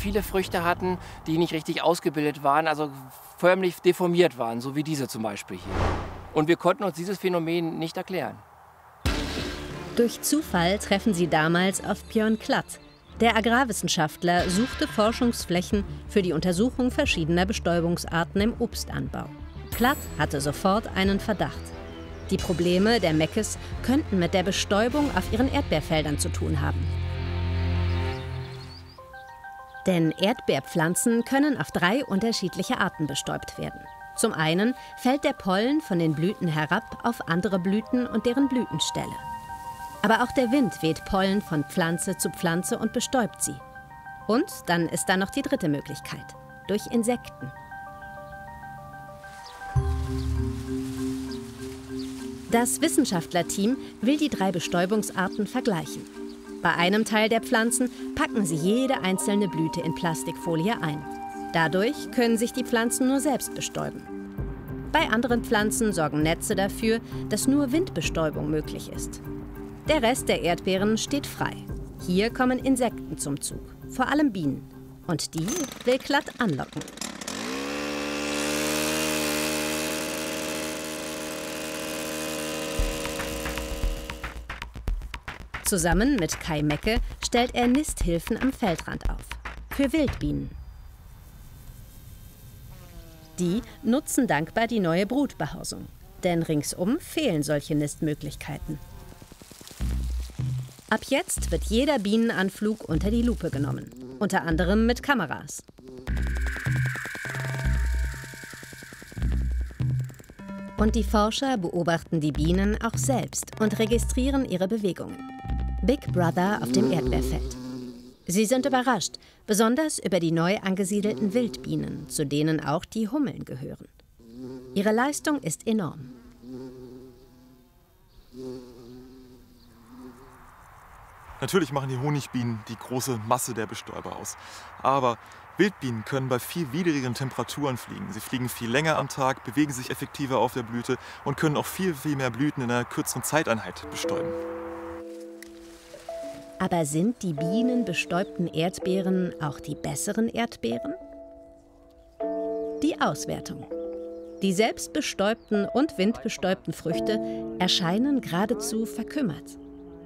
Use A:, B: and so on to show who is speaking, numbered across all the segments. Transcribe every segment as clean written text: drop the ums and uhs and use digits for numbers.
A: viele Früchte hatten, die nicht richtig ausgebildet waren, also förmlich deformiert waren, so wie diese zum Beispiel hier. Und wir konnten uns dieses Phänomen nicht erklären.
B: Durch Zufall treffen sie damals auf Björn Klatt. Der Agrarwissenschaftler suchte Forschungsflächen für die Untersuchung verschiedener Bestäubungsarten im Obstanbau. Klatt hatte sofort einen Verdacht. Die Probleme der Meckes könnten mit der Bestäubung auf ihren Erdbeerfeldern zu tun haben. Denn Erdbeerpflanzen können auf 3 unterschiedliche Arten bestäubt werden. Zum einen fällt der Pollen von den Blüten herab auf andere Blüten und deren Blütenställe. Aber auch der Wind weht Pollen von Pflanze zu Pflanze und bestäubt sie. Und dann ist da noch die dritte Möglichkeit: durch Insekten. Das Wissenschaftlerteam will die 3 Bestäubungsarten vergleichen. Bei einem Teil der Pflanzen packen sie jede einzelne Blüte in Plastikfolie ein. Dadurch können sich die Pflanzen nur selbst bestäuben. Bei anderen Pflanzen sorgen Netze dafür, dass nur Windbestäubung möglich ist. Der Rest der Erdbeeren steht frei. Hier kommen Insekten zum Zug, vor allem Bienen. Und die will Klatt anlocken. Zusammen mit Kai Mecke stellt er Nisthilfen am Feldrand auf. Für Wildbienen. Die nutzen dankbar die neue Brutbehausung. Denn ringsum fehlen solche Nistmöglichkeiten. Ab jetzt wird jeder Bienenanflug unter die Lupe genommen, unter anderem mit Kameras. Und die Forscher beobachten die Bienen auch selbst und registrieren ihre Bewegungen. Big Brother auf dem Erdbeerfeld. Sie sind überrascht, besonders über die neu angesiedelten Wildbienen, zu denen auch die Hummeln gehören. Ihre Leistung ist enorm.
C: Natürlich machen die Honigbienen die große Masse der Bestäuber aus. Aber Wildbienen können bei viel widrigeren Temperaturen fliegen. Sie fliegen viel länger am Tag, bewegen sich effektiver auf der Blüte und können auch viel mehr Blüten in einer kürzeren Zeiteinheit bestäuben.
B: Aber sind die bienenbestäubten Erdbeeren auch die besseren Erdbeeren? Die Auswertung. Die selbstbestäubten und windbestäubten Früchte erscheinen geradezu verkümmert.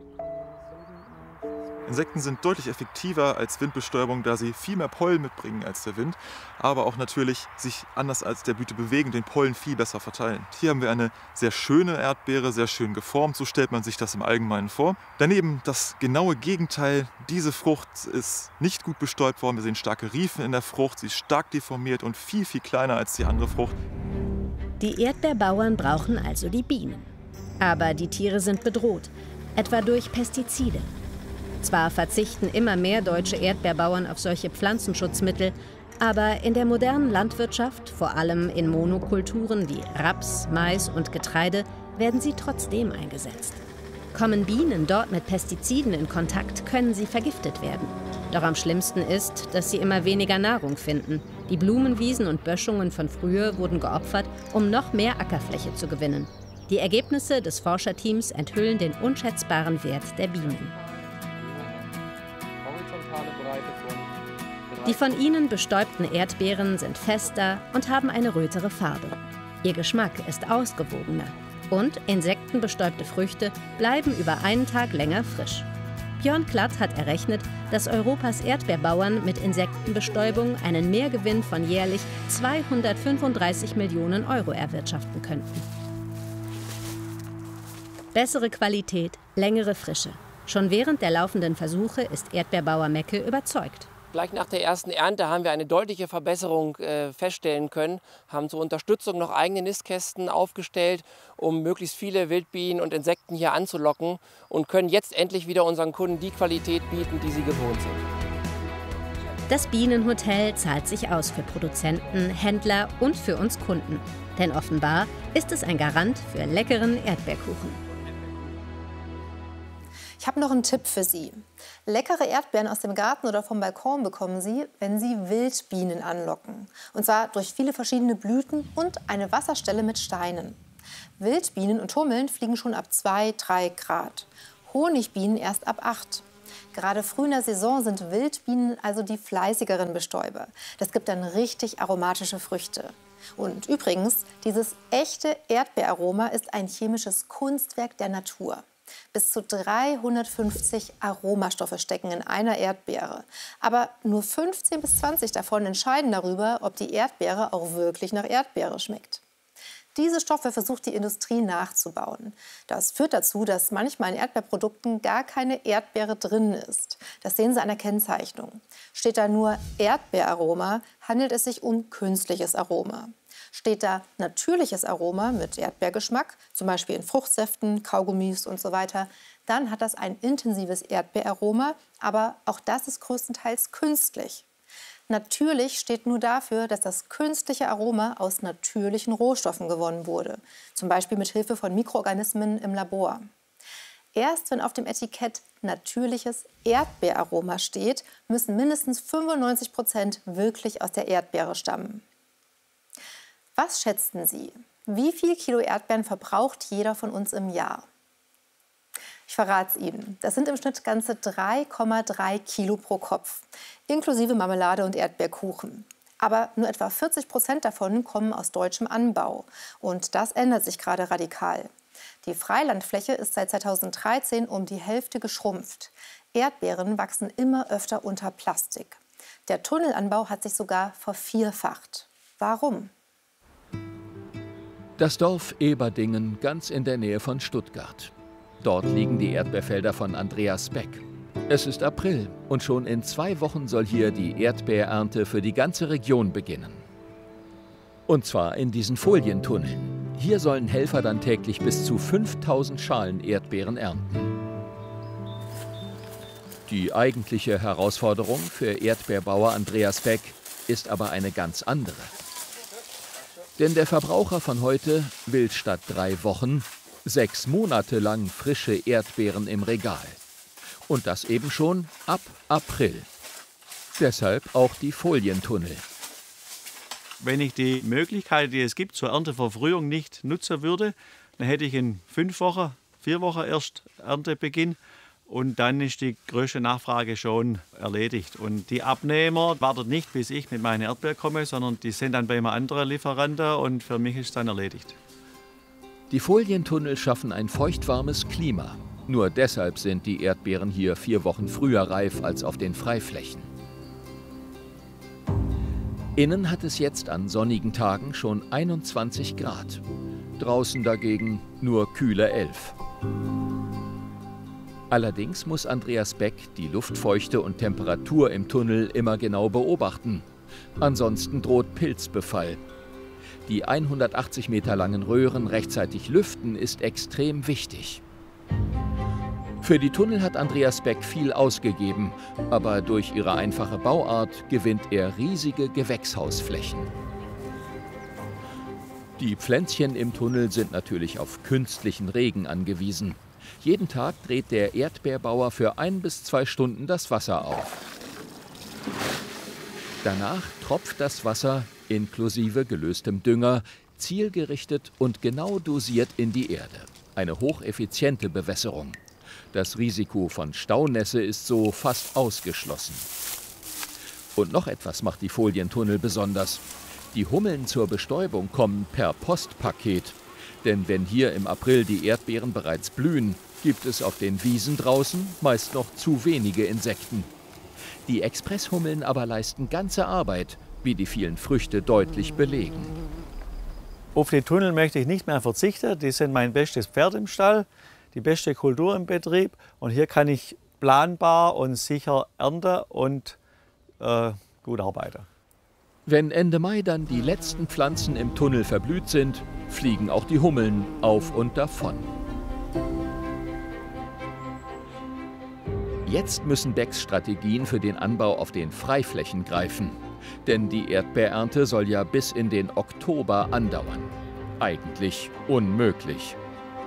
C: Insekten sind deutlich effektiver als Windbestäubung, da sie viel mehr Pollen mitbringen als der Wind, aber auch natürlich sich anders als der Blüte bewegen und den Pollen viel besser verteilen. Hier haben wir eine sehr schöne Erdbeere, sehr schön geformt, so stellt man sich das im Allgemeinen vor. Daneben das genaue Gegenteil, diese Frucht ist nicht gut bestäubt worden. Wir sehen starke Riefen in der Frucht, sie ist stark deformiert und viel kleiner als die andere Frucht.
B: Die Erdbeerbauern brauchen also die Bienen. Aber die Tiere sind bedroht, etwa durch Pestizide. Zwar verzichten immer mehr deutsche Erdbeerbauern auf solche Pflanzenschutzmittel, aber in der modernen Landwirtschaft, vor allem in Monokulturen wie Raps, Mais und Getreide, werden sie trotzdem eingesetzt. Kommen Bienen dort mit Pestiziden in Kontakt, können sie vergiftet werden. Doch am schlimmsten ist, dass sie immer weniger Nahrung finden. Die Blumenwiesen und Böschungen von früher wurden geopfert, um noch mehr Ackerfläche zu gewinnen. Die Ergebnisse des Forscherteams enthüllen den unschätzbaren Wert der Bienen. Die von ihnen bestäubten Erdbeeren sind fester und haben eine rötere Farbe. Ihr Geschmack ist ausgewogener. Und insektenbestäubte Früchte bleiben über einen Tag länger frisch. Björn Klatt hat errechnet, dass Europas Erdbeerbauern mit Insektenbestäubung einen Mehrgewinn von jährlich 235 Millionen Euro erwirtschaften könnten. Bessere Qualität, längere Frische. Schon während der laufenden Versuche ist Erdbeerbauer Mecke überzeugt.
A: Gleich nach der ersten Ernte haben wir eine deutliche Verbesserung feststellen können, haben zur Unterstützung noch eigene Nistkästen aufgestellt, um möglichst viele Wildbienen und Insekten hier anzulocken und können jetzt endlich wieder unseren Kunden die Qualität bieten, die sie gewohnt sind.
B: Das Bienenhotel zahlt sich aus für Produzenten, Händler und für uns Kunden. Denn offenbar ist es ein Garant für leckeren Erdbeerkuchen.
D: Ich habe noch einen Tipp für Sie. Leckere Erdbeeren aus dem Garten oder vom Balkon bekommen Sie, wenn Sie Wildbienen anlocken. Und zwar durch viele verschiedene Blüten und eine Wasserstelle mit Steinen. Wildbienen und Hummeln fliegen schon ab 2, 3 Grad. Honigbienen erst ab 8. Gerade früh in der Saison sind Wildbienen also die fleißigeren Bestäuber. Das gibt dann richtig aromatische Früchte. Und übrigens, dieses echte Erdbeeraroma ist ein chemisches Kunstwerk der Natur. Bis zu 350 Aromastoffe stecken in einer Erdbeere. Aber nur 15 bis 20 davon entscheiden darüber, ob die Erdbeere auch wirklich nach Erdbeere schmeckt. Diese Stoffe versucht die Industrie nachzubauen. Das führt dazu, dass manchmal in Erdbeerprodukten gar keine Erdbeere drin ist. Das sehen Sie an der Kennzeichnung. Steht da nur Erdbeeraroma, handelt es sich um künstliches Aroma. Steht da natürliches Aroma mit Erdbeergeschmack, zum Beispiel in Fruchtsäften, Kaugummis und so weiter, dann hat das ein intensives Erdbeeraroma, aber auch das ist größtenteils künstlich. Natürlich steht nur dafür, dass das künstliche Aroma aus natürlichen Rohstoffen gewonnen wurde, zum Beispiel mit Hilfe von Mikroorganismen im Labor. Erst wenn auf dem Etikett natürliches Erdbeeraroma steht, müssen mindestens 95% wirklich aus der Erdbeere stammen. Was schätzen Sie? Wie viel Kilo Erdbeeren verbraucht jeder von uns im Jahr? Ich verrate es Ihnen. Das sind im Schnitt ganze 3,3 Kilo pro Kopf, inklusive Marmelade und Erdbeerkuchen. Aber nur etwa 40% davon kommen aus deutschem Anbau. Und das ändert sich gerade radikal. Die Freilandfläche ist seit 2013 um die Hälfte geschrumpft. Erdbeeren wachsen immer öfter unter Plastik. Der Tunnelanbau hat sich sogar vervierfacht. Warum?
E: Das Dorf Eberdingen, ganz in der Nähe von Stuttgart. Dort liegen die Erdbeerfelder von Andreas Beck. Es ist April und schon in 2 Wochen soll hier die Erdbeerernte für die ganze Region beginnen. Und zwar in diesen Folientunneln. Hier sollen Helfer dann täglich bis zu 5000 Schalen Erdbeeren ernten. Die eigentliche Herausforderung für Erdbeerbauer Andreas Beck ist aber eine ganz andere. Denn der Verbraucher von heute will statt 3 Wochen 6 Monate lang frische Erdbeeren im Regal. Und das eben schon ab April. Deshalb auch die Folientunnel.
F: Wenn ich die Möglichkeit, die es gibt, zur Ernteverfrühung nicht nutzen würde, dann hätte ich in 5 Wochen, 4 Wochen erst Erntebeginn. Und dann ist die größte Nachfrage schon erledigt. Und die Abnehmer warten nicht, bis ich mit meinen Erdbeeren komme, sondern die sind dann bei einem anderen Lieferanten und für mich ist es dann erledigt.
E: Die Folientunnel schaffen ein feuchtwarmes Klima. Nur deshalb sind die Erdbeeren hier 4 Wochen früher reif als auf den Freiflächen. Innen hat es jetzt an sonnigen Tagen schon 21 Grad. Draußen dagegen nur kühle 11. Allerdings muss Andreas Beck die Luftfeuchte und Temperatur im Tunnel immer genau beobachten. Ansonsten droht Pilzbefall. Die 180 Meter langen Röhren rechtzeitig lüften ist extrem wichtig. Für die Tunnel hat Andreas Beck viel ausgegeben, aber durch ihre einfache Bauart gewinnt er riesige Gewächshausflächen. Die Pflänzchen im Tunnel sind natürlich auf künstlichen Regen angewiesen. Jeden Tag dreht der Erdbeerbauer für 1 bis 2 Stunden das Wasser auf. Danach tropft das Wasser, inklusive gelöstem Dünger, zielgerichtet und genau dosiert in die Erde. Eine hocheffiziente Bewässerung. Das Risiko von Staunässe ist so fast ausgeschlossen. Und noch etwas macht die Folientunnel besonders. Die Hummeln zur Bestäubung kommen per Postpaket. Denn wenn hier im April die Erdbeeren bereits blühen, gibt es auf den Wiesen draußen meist noch zu wenige Insekten. Die Expresshummeln aber leisten ganze Arbeit, wie die vielen Früchte deutlich belegen.
F: Auf die Tunnel möchte ich nicht mehr verzichten. Die sind mein bestes Pferd im Stall, die beste Kultur im Betrieb. Und hier kann ich planbar und sicher ernten und gut arbeiten.
E: Wenn Ende Mai dann die letzten Pflanzen im Tunnel verblüht sind, fliegen auch die Hummeln auf und davon. Jetzt müssen Becks Strategien für den Anbau auf den Freiflächen greifen. Denn die Erdbeerernte soll ja bis in den Oktober andauern. Eigentlich unmöglich.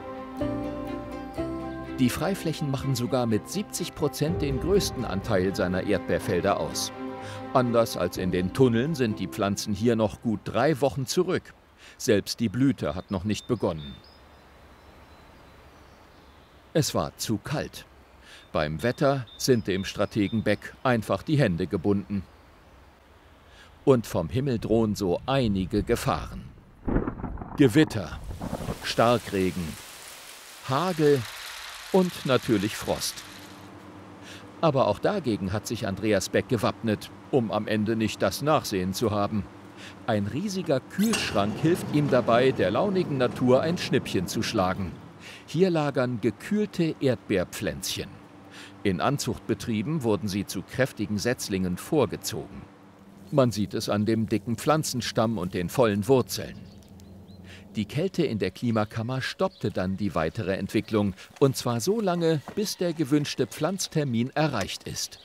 E: Die Freiflächen machen sogar mit 70% den größten Anteil seiner Erdbeerfelder aus. Anders als in den Tunneln sind die Pflanzen hier noch gut 3 Wochen zurück. Selbst die Blüte hat noch nicht begonnen. Es war zu kalt. Beim Wetter sind dem Strategen Beck einfach die Hände gebunden. Und vom Himmel drohen so einige Gefahren. Gewitter, Starkregen, Hagel und natürlich Frost. Aber auch dagegen hat sich Andreas Beck gewappnet, um am Ende nicht das Nachsehen zu haben. Ein riesiger Kühlschrank hilft ihm dabei, der launigen Natur ein Schnippchen zu schlagen. Hier lagern gekühlte Erdbeerpflänzchen. In Anzuchtbetrieben wurden sie zu kräftigen Setzlingen vorgezogen. Man sieht es an dem dicken Pflanzenstamm und den vollen Wurzeln. Die Kälte in der Klimakammer stoppte dann die weitere Entwicklung, und zwar so lange, bis der gewünschte Pflanztermin erreicht ist.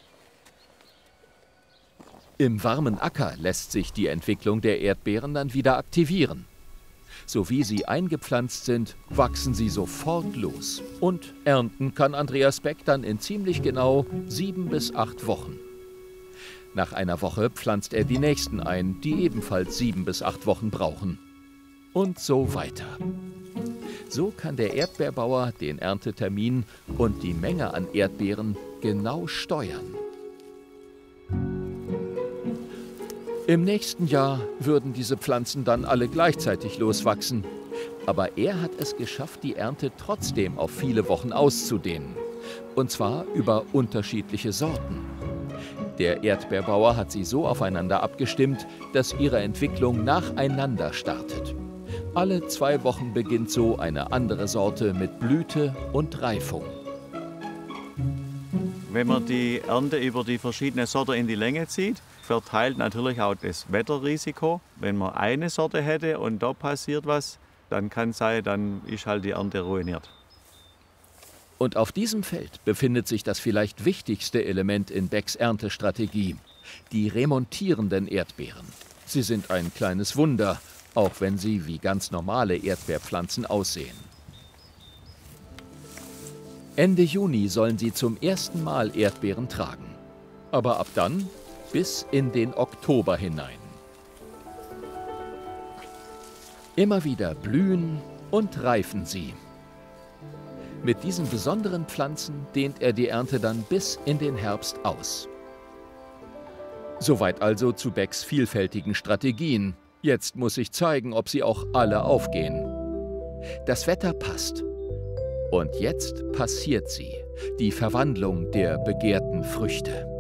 E: Im warmen Acker lässt sich die Entwicklung der Erdbeeren dann wieder aktivieren. So wie sie eingepflanzt sind, wachsen sie sofort los. Und ernten kann Andreas Beck dann in ziemlich genau 7 bis 8 Wochen. Nach einer Woche pflanzt er die nächsten ein, die ebenfalls 7 bis 8 Wochen brauchen. Und so weiter. So kann der Erdbeerbauer den Erntetermin und die Menge an Erdbeeren genau steuern. Im nächsten Jahr würden diese Pflanzen dann alle gleichzeitig loswachsen. Aber er hat es geschafft, die Ernte trotzdem auf viele Wochen auszudehnen. Und zwar über unterschiedliche Sorten. Der Erdbeerbauer hat sie so aufeinander abgestimmt, dass ihre Entwicklung nacheinander startet. Alle 2 Wochen beginnt so eine andere Sorte mit Blüte und Reifung.
F: Wenn man die Ernte über die verschiedenen Sorten in die Länge zieht, verteilt natürlich auch das Wetterrisiko. Wenn man eine Sorte hätte und da passiert was, dann kann es sein, dann ist halt die Ernte ruiniert.
E: Und auf diesem Feld befindet sich das vielleicht wichtigste Element in Becks Erntestrategie: die remontierenden Erdbeeren. Sie sind ein kleines Wunder, auch wenn sie wie ganz normale Erdbeerpflanzen aussehen. Ende Juni sollen sie zum ersten Mal Erdbeeren tragen. Aber ab dann bis in den Oktober hinein. Immer wieder blühen und reifen sie. Mit diesen besonderen Pflanzen dehnt er die Ernte dann bis in den Herbst aus. Soweit also zu Becks vielfältigen Strategien. Jetzt muss ich zeigen, ob sie auch alle aufgehen. Das Wetter passt. Und jetzt passiert sie, die Verwandlung der begehrten Früchte.